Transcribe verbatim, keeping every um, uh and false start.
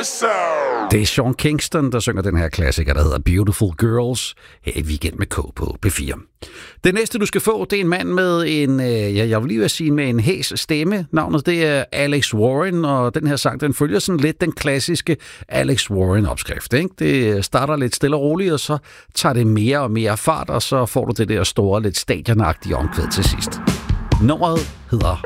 Det er Sean Kingston, der synger den her klassiker, der hedder Beautiful Girls, her i Weekend med K på P fire. Det næste, du skal få, det er en mand med en, ja, jeg vil lige vil sige, med en hæs stemme. Navnet, det er Alex Warren, og den her sang, den følger sådan lidt den klassiske Alex Warren-opskrift, ikke? Det starter lidt stille og roligt, og så tager det mere og mere fart, og så får du det der store, lidt stadionagtige omkvæd til sidst. Nummeret hedder